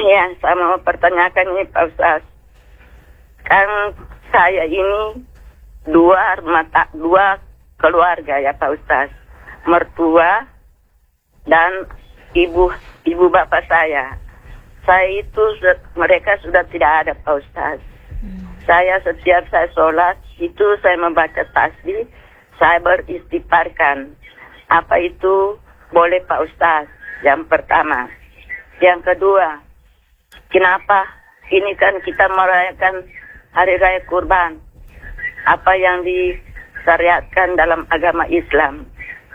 Ya, saya mau pertanyakan ini Pak Ustaz. Kan saya ini dua keluarga ya Pak Ustaz. Mertua dan ibu bapak saya. Saya itu mereka sudah tidak ada Pak Ustaz. Saya setiap saya sholat itu saya membaca tasbih, saya beristighfarkan. Apa itu boleh Pak Ustaz? Yang pertama. Yang kedua, kenapa ini kan kita merayakan Hari Raya Kurban? Apa yang disyariatkan dalam agama Islam?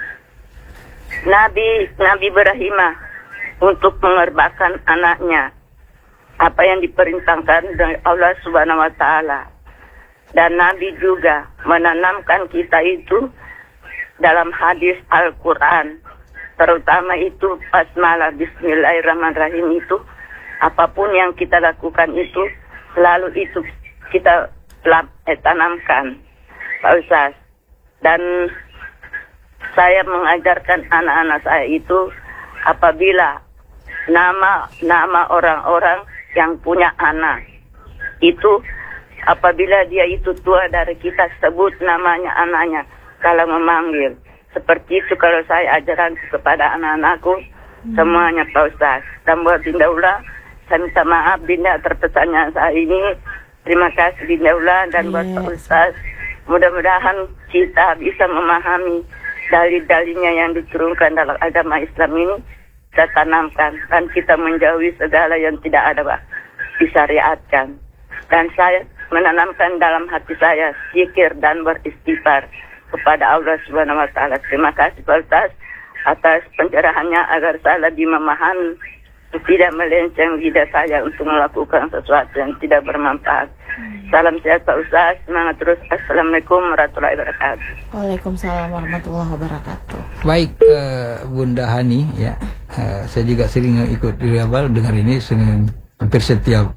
Nabi Ibrahim untuk mengorbankan anaknya. Apa yang diperintahkan dari Allah Subhanahu wa Ta'ala. Dan Nabi juga menanamkan kita itu dalam hadis Al-Quran. Terutama itu basmalah bismillahirrahmanirrahim itu. Apapun yang kita lakukan itu, selalu itu kita tanamkan, Pak Ustaz. Dan saya mengajarkan anak-anak saya itu apabila nama orang-orang yang punya anak itu apabila dia itu tua dari kita sebut namanya anaknya kalau memanggil. Seperti itu kalau saya ajaran kepada anak-anakku semuanya Pak Ustaz. Dan buat Dinda Ula, saya minta maaf Dinda atas pertanyaan saya ini. Terima kasih Dinda Ula dan buat Pak Ustaz. Mudah-mudahan kita bisa memahami dalil-dalilnya yang diturunkan dalam agama Islam ini. Kita tanamkan dan kita menjauhi segala yang tidak ada disyariatkan. Dan saya menanamkan dalam hati saya zikir dan beristighfar kepada Allah Subhanahu wa Ta'ala. Terima kasih Pak Ustaz atas pencerahannya agar saya lebih memahami, tidak melenceng lidah saya untuk melakukan sesuatu yang tidak bermanfaat. Salam sehat Pak Ustaz, semangat terus. Assalamualaikum warahmatullahi wabarakatuh. Waalaikumsalam warahmatullahi wabarakatuh. Baik, Bunda Hani ya, saya juga sering ikut dari awal dengar ini, hampir setiap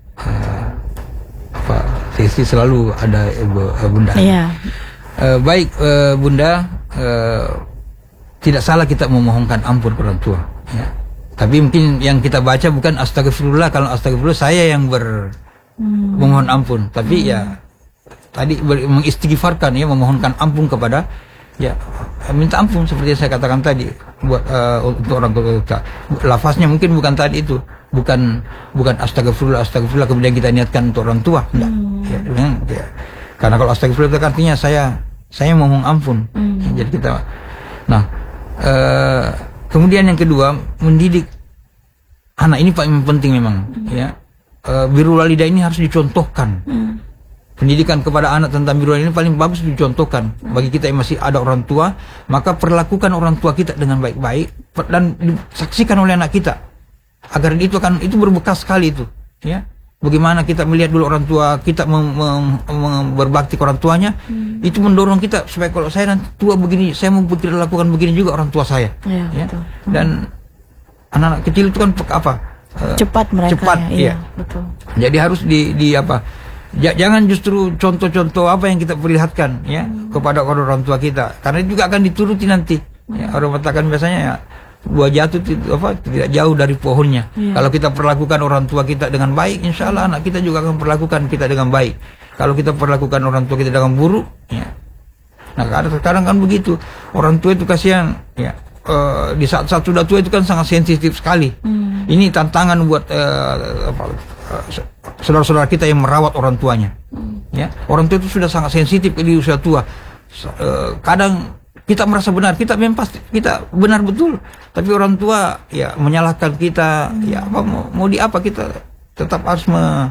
sesi selalu ada Bunda Hani. Iya. Baik Bunda, tidak salah kita memohonkan ampun orang tua ya. Tapi mungkin yang kita baca bukan astagfirullah. Kalau astagfirullah saya yang memohon ampun. Tapi ya tadi mengistighfarkan ya, memohonkan ampun kepada ya, minta ampun seperti yang saya katakan tadi buat untuk orang tua kita. Lafaznya mungkin bukan tadi itu, bukan astagfirullah kemudian kita niatkan untuk orang tua. Enggak. Ya. Karena kalau astagfirullah itu artinya saya mohon ampun. Jadi kita kemudian yang kedua, mendidik anak ini paling penting memang ya. Birrul walidain ini harus dicontohkan. Pendidikan kepada anak tentang birrul walidain ini paling bagus dicontohkan. Bagi kita yang masih ada orang tua, maka perlakukan orang tua kita dengan baik-baik dan disaksikan oleh anak kita. Agar itu berbekas sekali itu ya. Bagaimana kita melihat dulu orang tua kita berbakti ke orang tuanya, itu mendorong kita supaya kalau saya nanti tua begini, saya mau lakukan begini juga orang tua saya. Ya. Dan anak-anak kecil itu kan cepat mereka. Ya. Betul. Jadi harus jangan justru contoh-contoh apa yang kita perlihatkan ya kepada orang tua kita, karena itu juga akan dituruti nanti. Ya, orang katakan biasanya ya, buah jatuh tidak jauh dari pohonnya. Kalau kita perlakukan orang tua kita dengan baik, insya Allah anak kita juga akan perlakukan kita dengan baik. Kalau kita perlakukan orang tua kita dengan buruk, ya. Nah sekarang kan begitu, orang tua itu kasihan, ya. Di saat sudah tua itu kan sangat sensitif sekali. Ini tantangan buat saudara-saudara kita yang merawat orang tuanya. Ya, orang tua itu sudah sangat sensitif di usia tua. Kadang kita merasa benar, kita memang pasti kita benar betul, tapi orang tua ya menyalahkan kita, ya mau di apa, kita tetap harus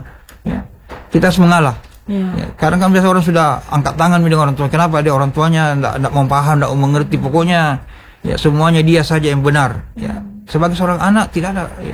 kita harus mengalah. Ya, kadang kan biasa orang sudah angkat tangan dengan orang tua, kenapa dia orang tuanya tidak mau paham, tidak mau mengerti, pokoknya ya semuanya dia saja yang benar. Ya, sebagai seorang anak tidak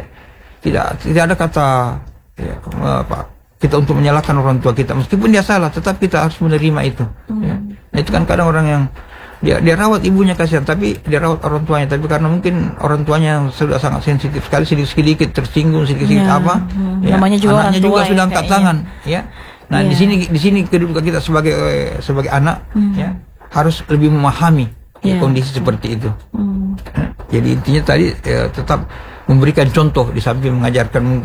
ada kata ya, kita untuk menyalahkan orang tua kita, meskipun dia salah, tetap kita harus menerima itu. Ya. Nah, itu kan kadang orang yang dia rawat ibunya kasihan, tapi dia rawat orang tuanya, tapi karena mungkin orang tuanya sudah sangat sensitif sekali, sedikit tersinggung, sedikit ya, namanya juga anaknya juga sudah angkat tangan, ya. Nah, di sini kedudukan kita sebagai anak, ya, harus lebih memahami kondisi seperti itu. Jadi intinya tadi tetap memberikan contoh di samping mengajarkan